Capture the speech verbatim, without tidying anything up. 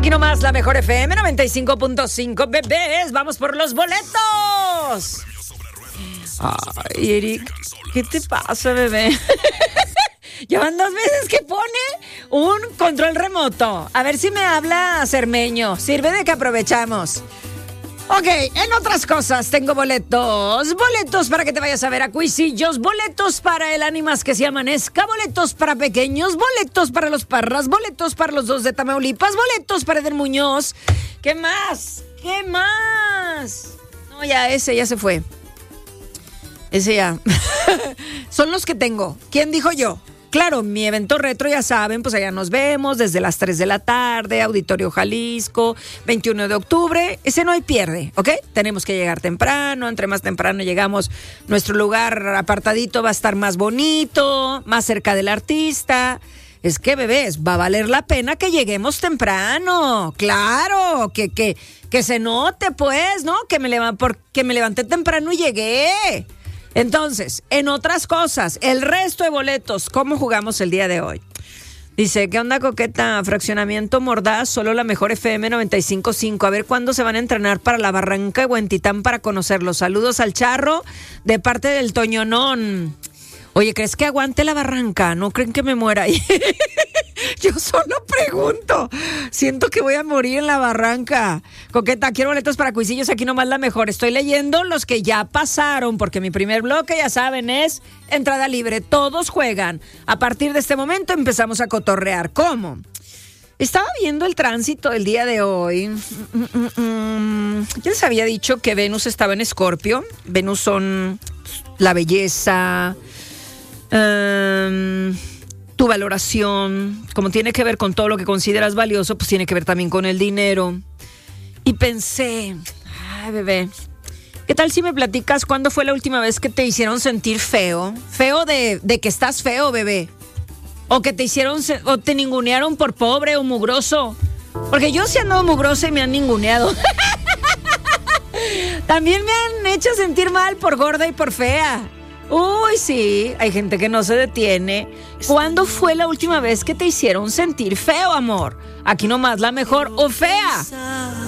Aquí nomás la mejor F M noventa y cinco punto cinco, bebés. Vamos por los boletos. Ay, Eric, ¿qué te pasa, bebé? Llevan dos veces que pone un control remoto. A ver si me habla Cermeño. Sirve de que aprovechamos. Ok, en otras cosas tengo boletos. Boletos para que te vayas a ver a Cuisillos. Boletos para el Ánimas que se amanezca. Boletos para pequeños. Boletos para los Parras. Boletos para los dos de Tamaulipas. Boletos para Eder Muñoz. ¿Qué más? ¿Qué más? No, ya ese ya se fue. Ese ya. Son los que tengo. ¿Quién dijo yo? Claro, mi evento retro, ya saben, pues allá nos vemos desde las tres de la tarde, Auditorio Jalisco, veintiuno de octubre, ese no hay pierde, ¿ok? Tenemos que llegar temprano, entre más temprano llegamos, nuestro lugar apartadito va a estar más bonito, más cerca del artista. Es que, bebés, va a valer la pena que lleguemos temprano, claro, que, que, que se note, pues, ¿no? Que me, leva- porque me levanté temprano y llegué. Entonces, en otras cosas, el resto de boletos, ¿cómo jugamos el día de hoy? Dice, ¿qué onda, coqueta? Fraccionamiento Mordaz, solo la mejor F M noventa y cinco punto cinco. A ver cuándo se van a entrenar para la Barranca de Huentitán para conocerlos. Saludos al Charro de parte del Toñonón. Oye, ¿crees que aguante la Barranca? ¿No creen que me muera ahí? Yo solo pregunto. Siento que voy a morir en la Barranca. Coqueta, quiero boletos para Cuisillos, aquí nomás la mejor. Estoy leyendo los que ya pasaron, porque mi primer bloque, ya saben, es entrada libre. Todos juegan. A partir de este momento empezamos a cotorrear. ¿Cómo? Estaba viendo el tránsito el día de hoy. Mm, mm, mm. Ya les había dicho que Venus estaba en Escorpio. Venus son la belleza, Um, tu valoración, como tiene que ver con todo lo que consideras valioso, pues tiene que ver también con el dinero. Y pensé, ay, bebé, ¿qué tal si me platicas cuándo fue la última vez que te hicieron sentir feo? Feo de, de que estás feo, bebé. O que te hicieron, o te ningunearon por pobre o mugroso. Porque yo sí ando mugrosa y me han ninguneado. También me han hecho sentir mal por gorda y por fea. Uy, sí, hay gente que no se detiene. ¿Cuándo fue la última vez que te hicieron sentir feo, amor? Aquí nomás la mejor o fea.